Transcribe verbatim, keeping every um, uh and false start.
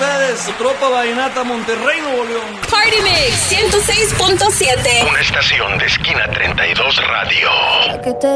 ustedes, su tropa vallenata Monterrey, Nuevo León. Party Mix ciento seis punto siete. Una estación de Esquina treinta y dos Radio.